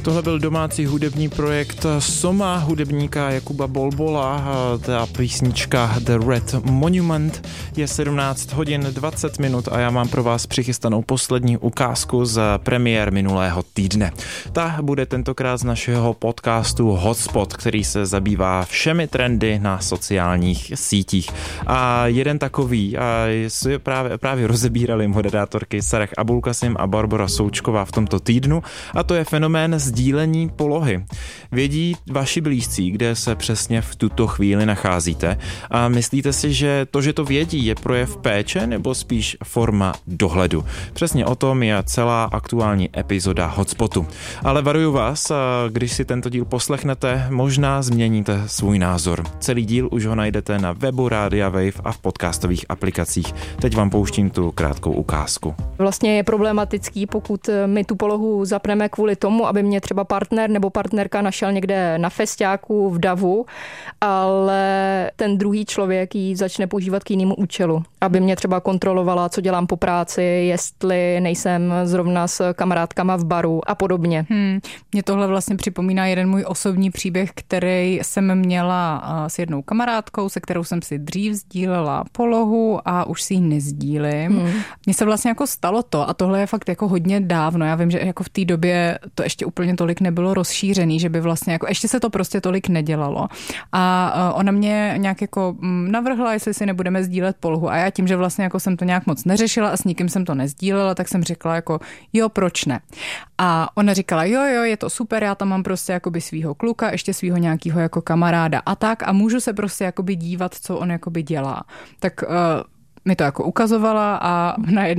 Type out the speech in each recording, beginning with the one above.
Tohle byl domácí hudební projekt Soma, hudebníka Jakuba Bolbola. Ta písnička The Red Monument. Je 17 hodin 20 minut a já mám pro vás přichystanou poslední ukázku z premiér minulého týdne. Ta bude tentokrát z našeho podcastu Hotspot, který se zabývá všemi trendy na sociálních sítích. A jeden takový si právě rozebírali moderátorky Sarah Abulkasim a Barbora Součková v tomto týdnu, a to je fenomén sdílení polohy. Vědí vaši blízcí, kde se přesně v tuto chvíli nacházíte, a myslíte si, že to vědí, je projev péče nebo spíš forma dohledu? Přesně o tom je celá aktuální epizoda Hotspotu. Ale varuju vás, když si tento díl poslechnete, možná změníte svůj názor. Celý díl už ho najdete na webu Rádia Wave a v podcastových aplikacích. Teď vám pouštím tu krátkou ukázku. Vlastně je problematický, pokud my tu polohu zapneme kvůli tomu, aby mě třeba partner nebo partnerka našel někde na festiáku v davu, ale ten druhý člověk ji začne používat k jinému účelu. Aby mě třeba kontrolovala, co dělám po práci, jestli nejsem zrovna s kamarádkama v baru a podobně. Mně tohle vlastně připomíná jeden můj osobní příběh, který jsem měla s jednou kamarádkou, se kterou jsem si dřív sdílela polohu a už si ji nezdílím. Mně se vlastně jako stalo to, a tohle je fakt jako hodně dávno. Já vím, že jako v té době to ještě úplně tolik nebylo rozšířený, že by vlastně jako ještě se to prostě tolik nedělalo. A ona mě nějak jako navrhla, jestli si nebudeme sdílet polohu. A já tím, že vlastně jako jsem to nějak moc neřešila a s nikým jsem to nezdílela, tak jsem řekla jako jo, proč ne? A ona říkala jo, je to super, já tam mám prostě jakoby svýho kluka, ještě svýho nějakýho jako kamaráda a tak, a můžu se prostě jakoby dívat, co on jakoby dělá. Tak mi to jako ukazovala a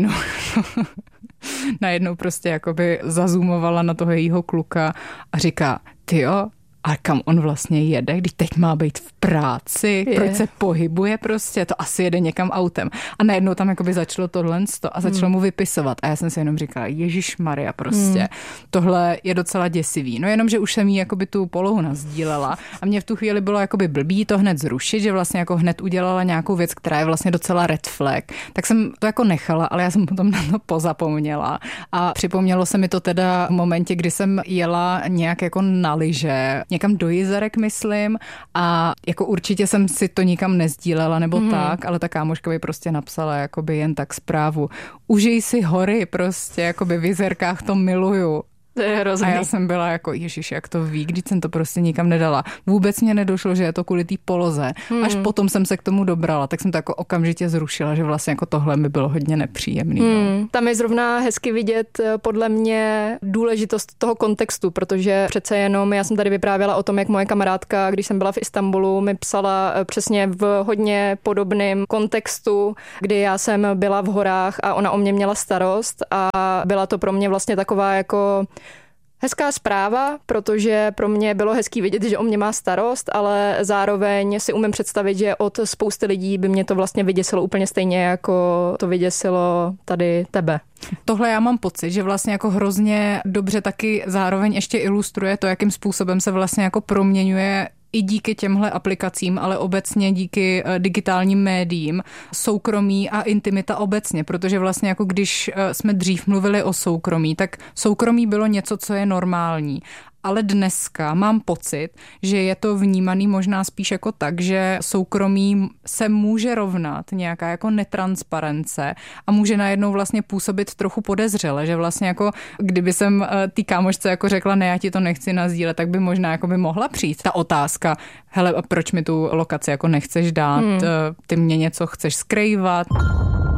najednou prostě jakoby zazoomovala na toho jejího kluka a říká, tyjo, a kam on vlastně jede, když teď má být v práci, proč se pohybuje prostě, to asi jede někam autem. A najednou tam jakoby začalo tohle a začalo mu vypisovat. A já jsem si jenom říkala, ježišmarja prostě, tohle je docela děsivý. No jenom, že už jsem jí jakoby tu polohu nasdílela a mě v tu chvíli bylo jakoby blbý to hned zrušit, že vlastně jako hned udělala nějakou věc, která je vlastně docela red flag. Tak jsem to jako nechala, ale já jsem potom na to pozapomněla. A připomnělo se mi to teda v momentě, kdy jsem jela nějak jako na lyže, někam do Jizerek, myslím, a jako určitě jsem si to nikam nezdílela nebo tak, ale ta kámoška by prostě napsala jakoby jen tak zprávu. Užij si hory prostě, jakoby v Jizerkách to miluju. To je hrozný. A já jsem byla jako, ježiš, jak to ví, když jsem to prostě nikam nedala. Vůbec mě nedošlo, že je to kvůli té poloze. Až potom jsem se k tomu dobrala, tak jsem to jako okamžitě zrušila, že vlastně jako tohle mi bylo hodně nepříjemný. No. Tam je zrovna hezky vidět podle mě důležitost toho kontextu, protože přece jenom já jsem tady vyprávěla o tom, jak moje kamarádka, když jsem byla v Istanbulu, mi psala přesně v hodně podobném kontextu, kdy já jsem byla v horách a ona o mě měla starost a byla to pro mě vlastně taková jako hezká zpráva, protože pro mě bylo hezký vidět, že o mě má starost, ale zároveň si umím představit, že od spousty lidí by mě to vlastně vyděsilo úplně stejně, jako to vyděsilo tady tebe. Tohle já mám pocit, že vlastně jako hrozně dobře taky zároveň ještě ilustruje to, jakým způsobem se vlastně jako proměňuje i díky těmhle aplikacím, ale obecně díky digitálním médiím, soukromí a intimita obecně, protože vlastně jako když jsme dřív mluvili o soukromí, tak soukromí bylo něco, co je normální. Ale dneska mám pocit, že je to vnímaný možná spíš jako tak, že soukromí se může rovnat nějaká jako netransparence a může najednou vlastně působit trochu podezřele, že vlastně jako kdyby jsem té kámošce jako řekla, ne, já ti to nechci nasdílet, tak by možná jako by mohla přijít ta otázka, hele, proč mi tu lokaci jako nechceš dát, ty mě něco chceš skrývat.